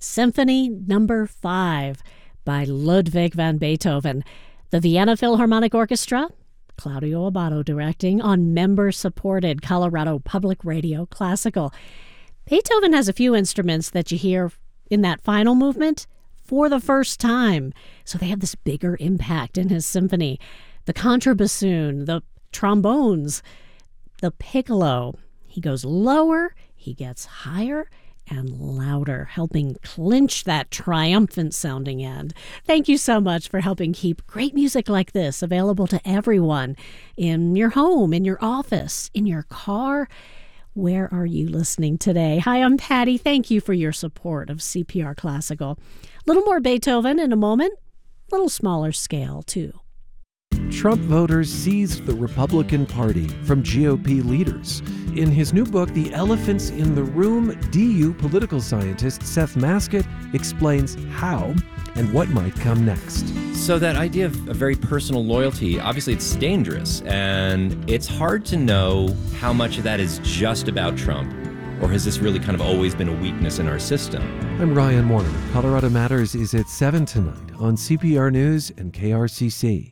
Symphony Number 5 by Ludwig van Beethoven. The Vienna Philharmonic Orchestra, Claudio Abbado directing on member-supported Colorado Public Radio Classical. Beethoven has a few instruments that you hear in that final movement for the first time, so they have this bigger impact in his symphony. The contrabassoon, the trombones, the piccolo. He goes lower, he gets higher and louder, helping clinch that triumphant sounding end. Thank you so much for helping keep great music like this available to everyone in your home, in your office, in your car. Where are you listening today? Hi, I'm Patty. Thank you for your support of CPR Classical. A little more Beethoven in a moment, a little smaller scale too. Trump voters seized the Republican Party from GOP leaders. In his new book, The Elephants in the Room, DU political scientist Seth Masket explains how and what might come next. So that idea of a very personal loyalty, obviously it's dangerous, and it's hard to know how much of that is just about Trump, or has this really kind of always been a weakness in our system? I'm Ryan Warner. Colorado Matters is at 7 tonight on CPR News and KRCC.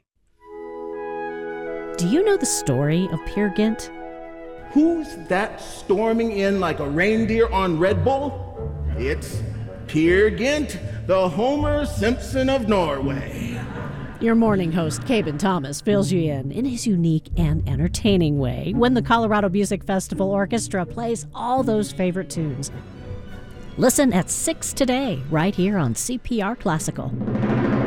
Do you know the story of Peer Gynt? Who's that storming in like a reindeer on Red Bull? It's Peer Gynt, the Homer Simpson of Norway. Your morning host, Caben Thomas, fills you in his unique and entertaining way when the Colorado Music Festival Orchestra plays all those favorite tunes. Listen at 6 today, right here on CPR Classical.